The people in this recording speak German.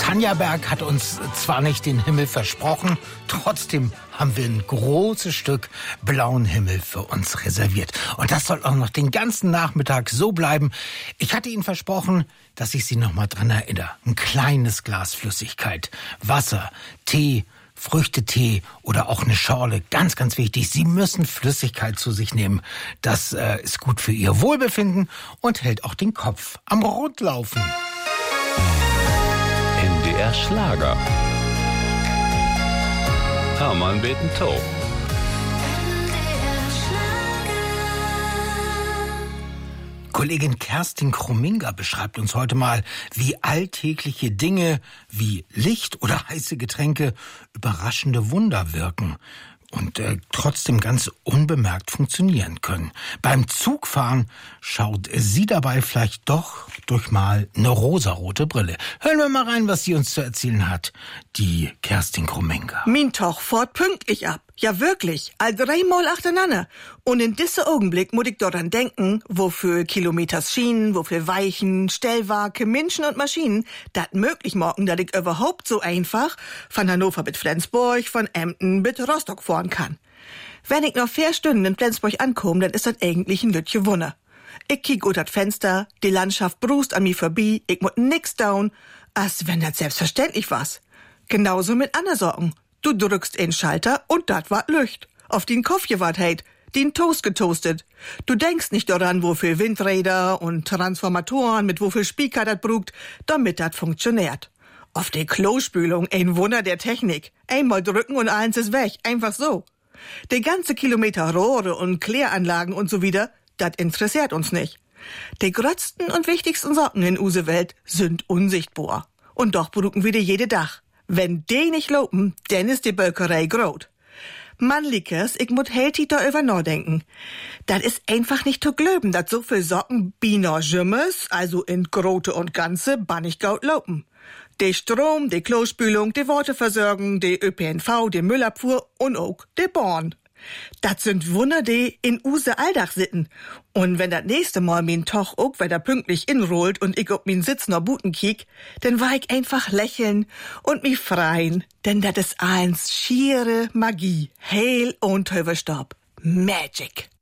Tanja Berg hat uns zwar nicht den Himmel versprochen, trotzdem haben wir ein großes Stück blauen Himmel für uns reserviert. Und das soll auch noch den ganzen Nachmittag so bleiben. Ich hatte Ihnen versprochen, dass ich Sie noch mal dran erinnere. Ein kleines Glas Flüssigkeit, Wasser, Tee, Früchtetee oder auch eine Schorle. Ganz, ganz wichtig, Sie müssen Flüssigkeit zu sich nehmen. Das ist gut für Ihr Wohlbefinden und hält auch den Kopf am Rundlaufen. NDR Schlager. Hermann Betentow. Kollegin Kerstin Krominger beschreibt uns heute mal, wie alltägliche Dinge wie Licht oder heiße Getränke überraschende Wunder wirken und trotzdem ganz unbemerkt funktionieren können. Beim Zugfahren schaut sie dabei vielleicht doch durch mal eine rosarote Brille. Hören wir mal rein, was sie uns zu erzählen hat, die Kerstin Krominger. Min Toch fährt pünktlich ab. Ja wirklich, all 3 Mal achteinander. Und in diesem Augenblick muss ich daran denken, wofür Kilometers Schienen, wofür Weichen, Stellwerke, Menschen und Maschinen das möglich machen, dass ich überhaupt so einfach von Hannover bis Flensburg, von Emden bis Rostock fahren kann. Wenn ich noch 4 Stunden in Flensburg ankomme, dann ist das eigentlich ein lütje Wunder. Ich kiek ut das Fenster, die Landschaft brust an mir vorbei, ich muss nix down, als wenn das selbstverständlich was. Genauso mit anderen Sorgen. Du drückst in Schalter und dat wart Lücht. Auf den Kaffee wart heit, den Toast getoastet. Du denkst nicht daran, wofür Windräder und Transformatoren mit wofür Speaker dat brugt, damit dat funktioniert. Auf die Klospülung, ein Wunder der Technik. Einmal drücken und eins ist weg, einfach so. Die ganze Kilometer Rohre und Kläranlagen und so wieder, dat interessiert uns nicht. Die grötzten und wichtigsten Sorgen in use Welt sind unsichtbar. Und doch brugen wir die jede Dach. Wenn die nicht lopen, dann ist die Bölkerei grot. Mann, Liekes, ich muss heltig da über nachdenken. Das ist einfach nicht zu glauben, dass so viel Socken bina Jimmes, also in Grote und Ganze, bannig gaut lopen. Die Strom, die Klospülung, die Waterversorgung, die ÖPNV, die Müllabfuhr und auch die Bahn. Das sind Wunder, die in use Alldach sitten. Und wenn das nächste Mal min Toch auch wieder pünktlich inrollt und ich ob min Sitz noch Buten kiek, dann war ich einfach lächeln und mich freien, denn das ist eins schiere Magie, Heil und Töverstab. Magic.